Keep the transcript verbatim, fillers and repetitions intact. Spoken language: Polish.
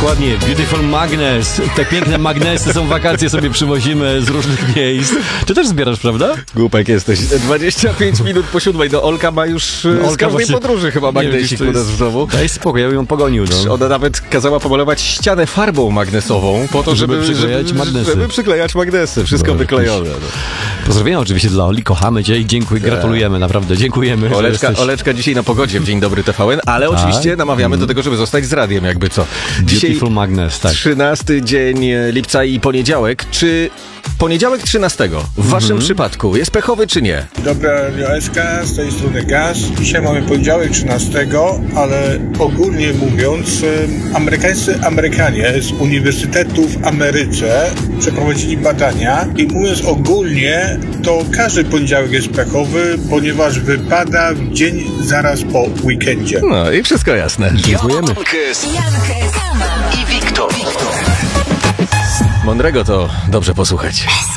Dokładnie, Beautiful Magnes. Te piękne magnesy są, wakacje sobie przywozimy z różnych miejsc. Ty też zbierasz, prawda? Głupek jesteś. dwadzieścia pięć minut po siódmej. No Olka ma już no, Olka z każdej właśnie, podróży chyba magnesik u nas w domu. Daj spokój, ja ją pogonił. No. Ona nawet kazała pomalować ścianę farbą magnesową po to, żeby, żeby przyklejać żeby, magnesy. Żeby przyklejać magnesy. Wszystko no, wyklejone. No. Pozdrowienia oczywiście dla Oli. Kochamy cię i dziękuję, gratulujemy, naprawdę dziękujemy. Oleczka, jesteś... Oleczka dzisiaj na pogodzie w Dzień Dobry T V N, ale tak? oczywiście namawiamy mm. do tego, żeby zostać z radiem, jakby co. Dzisiaj Beautiful Magnes, tak. trzynasty dzień lipca i poniedziałek. Czy poniedziałek trzynastego w waszym mm-hmm. przypadku jest pechowy, czy nie? Dobra, Joeska, z tej strony Gaz. Dzisiaj mamy poniedziałek trzynastego, ale ogólnie mówiąc, amerykańscy Amerykanie z uniwersytetów w Ameryce przeprowadzili badania i mówiąc ogólnie, to każdy poniedziałek jest pechowy, ponieważ wypada w dzień zaraz po weekendzie. No i wszystko jasne. Dziękujemy. I Wiktor. Mądrego to dobrze posłuchać.